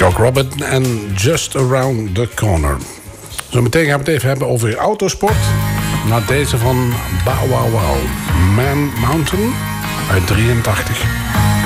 Cock Robin en Just Around the Corner. Zometeen gaan we het even hebben over autosport. Na deze van Bow Wow Wow, Man Mountain uit 83.